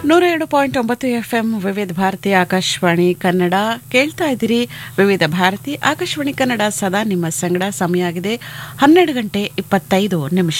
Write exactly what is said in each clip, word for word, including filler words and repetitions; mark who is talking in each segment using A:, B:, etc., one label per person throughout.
A: ನೂರ ಎರಡು ಪಾಯಿಂಟ್ ಒಂಬತ್ತು ಎಫ್ಎಂ ವಿವಿಧ ಭಾರತಿ ಆಕಾಶವಾಣಿ ಕನ್ನಡ ಕೇಳ್ತಾ ಇದ್ದೀರಿ. ವಿವಿಧ ಭಾರತಿ ಆಕಾಶವಾಣಿ ಕನ್ನಡ ಸದಾ ನಿಮ್ಮ ಸಂಗಡ. ಸಮಯ ಆಗಿದೆ ಹನ್ನೆರಡು ಗಂಟೆ ಇಪ್ಪತ್ತೈದು ನಿಮಿಷ.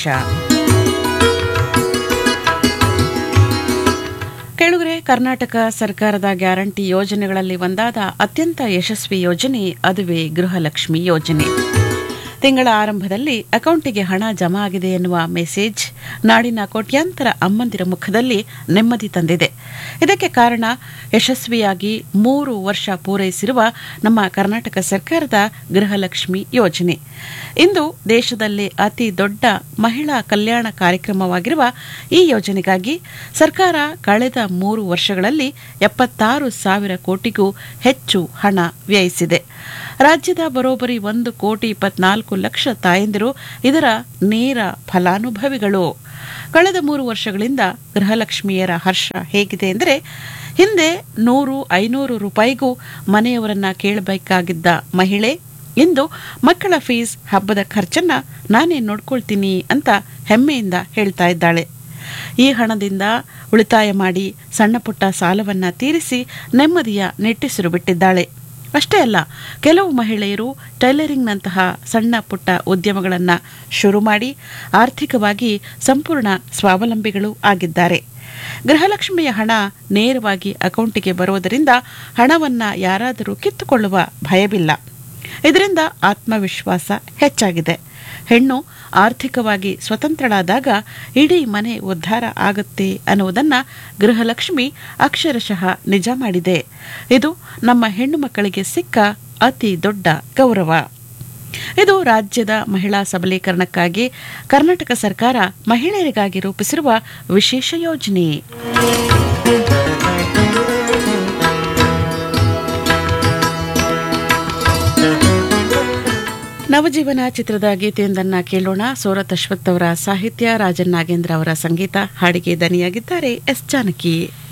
A: ಕೇಳುಗರೆ, ಕರ್ನಾಟಕ ಸರ್ಕಾರದ ಗ್ಯಾರಂಟಿ ಯೋಜನೆಗಳಲ್ಲಿ ಒಂದಾದ ಅತ್ಯಂತ ಯಶಸ್ವಿ ಯೋಜನೆ ಅದುವೇ ಗೃಹಲಕ್ಷ್ಮಿ ಯೋಜನೆ. ತಿಂಗಳ ಆರಂಭದಲ್ಲಿ ಅಕೌಂಟಿಗೆ ಹಣ ಜಮಾ ಆಗಿದೆ ಎನ್ನುವ ಮೆಸೇಜ್ ನಾಡಿನ ಕೋಟ್ಯಾಂತರ ಅಮ್ಮಂದಿರ ಮುಖದಲ್ಲಿ ನೆಮ್ಮದಿ ತಂದಿದೆ. ಇದಕ್ಕೆ ಕಾರಣ ಯಶಸ್ವಿಯಾಗಿ ಮೂರು ವರ್ಷ ಪೂರೈಸಿರುವ ನಮ್ಮ ಕರ್ನಾಟಕ ಸರ್ಕಾರದ ಗೃಹಲಕ್ಷ್ಮಿ ಯೋಜನೆ. ಇಂದು ದೇಶದಲ್ಲೇ ಅತಿ ದೊಡ್ಡ ಮಹಿಳಾ ಕಲ್ಯಾಣ ಕಾರ್ಯಕ್ರಮವಾಗಿರುವ ಈ ಯೋಜನೆಗಾಗಿ ಸರ್ಕಾರ ಕಳೆದ ಮೂರು ವರ್ಷಗಳಲ್ಲಿ ಎಪ್ಪತ್ತಾರು ಸಾವಿರ ಕೋಟಿಗೂ ಹೆಚ್ಚು ಹಣ ವ್ಯಯಿಸಿದೆ. ರಾಜ್ಯದ ಬರೋಬ್ಬರಿ ಒಂದು ಕೋಟಿ ಇಪ್ಪತ್ನಾಲ್ಕು ಲಕ್ಷ ತಾಯಂದಿರು ಇದರ ನೇರ ಫಲಾನುಭವಿಗಳು. ಕಳೆದ ಮೂರು ವರ್ಷಗಳಿಂದ ಗೃಹಲಕ್ಷ್ಮಿಯರ ಹರ್ಷ ಹೇಗಿದೆ ಎಂದರೆ, ಹಿಂದೆ ನೂರು ಐನೂರು ರೂಪಾಯಿಗೂ ಮನೆಯವರನ್ನ ಕೇಳಬೇಕಾಗಿದ್ದ ಮಹಿಳೆ ಇಂದು ಮಕ್ಕಳ ಫೀಸ್, ಹಬ್ಬದ ಖರ್ಚನ್ನ ನಾನೇ ನೋಡ್ಕೊಳ್ತೀನಿ ಅಂತ ಹೆಮ್ಮೆಯಿಂದ ಹೇಳ್ತಾ ಇದ್ದಾಳೆ. ಈ ಹಣದಿಂದ ಉಳಿತಾಯ ಮಾಡಿ ಸಣ್ಣ ಪುಟ್ಟ ಸಾಲವನ್ನ ತೀರಿಸಿ ನೆಮ್ಮದಿಯ ನಿಟ್ಟುಸಿರು ಬಿಟ್ಟಿದ್ದಾಳೆ. ಅಷ್ಟೇ ಅಲ್ಲ, ಕೆಲವು ಮಹಿಳೆಯರು ಟೈಲರಿಂಗ್ನಂತಹ ಸಣ್ಣ ಪುಟ್ಟ ಉದ್ಯಮಗಳನ್ನು ಶುರು ಮಾಡಿ ಆರ್ಥಿಕವಾಗಿ ಸಂಪೂರ್ಣ ಸ್ವಾವಲಂಬಿಗಳು ಆಗಿದ್ದಾರೆ. ಗೃಹಲಕ್ಷ್ಮಿಯ ಹಣ ನೇರವಾಗಿ ಅಕೌಂಟಿಗೆ ಬರುವುದರಿಂದ ಹಣವನ್ನ ಯಾರಾದರೂ ಕಿತ್ತುಕೊಳ್ಳುವ ಭಯವಿಲ್ಲ. ಇದರಿಂದ ಆತ್ಮವಿಶ್ವಾಸ ಹೆಚ್ಚಾಗಿದೆ. ಹೆಣ್ಣು ಆರ್ಥಿಕವಾಗಿ ಸ್ವತಂತ್ರಳಾದಾಗ ಇಡೀ ಮನೆ ಉದ್ಧಾರ ಆಗುತ್ತೆ ಅನ್ನುವುದನ್ನ ಗೃಹಲಕ್ಷ್ಮಿ ಅಕ್ಷರಶಃ ನಿಜ ಮಾಡಿದೆ. ಇದು ನಮ್ಮ ಹೆಣ್ಣು ಮಕ್ಕಳಿಗೆ ಸಿಕ್ಕ ಅತಿ ದೊಡ್ಡ ಗೌರವ. ಇದು ರಾಜ್ಯದ ಮಹಿಳಾ ಸಬಲೀಕರಣಕ್ಕಾಗಿ ಕರ್ನಾಟಕ ಸರ್ಕಾರ ಮಹಿಳೆಯರಿಗಾಗಿ ರೂಪಿಸಿರುವ ವಿಶೇಷ ಯೋಜನೆ. ನವಜೀವನ ಚಿತ್ರದ ಗೀತೆಯೊಂದನ್ನ ಕೇಳೋಣ. ಸೋರತ್ ಅಶ್ವಥ್ ಅವರ ಸಾಹಿತ್ಯ, ರಾಜನ್ ನಾಗೇಂದ್ರ ಅವರ ಸಂಗೀತ, ಹಾಡಿಗೆ ದನಿಯಾಗಿದ್ದಾರೆ ಎಸ್ ಜಾನಕಿ.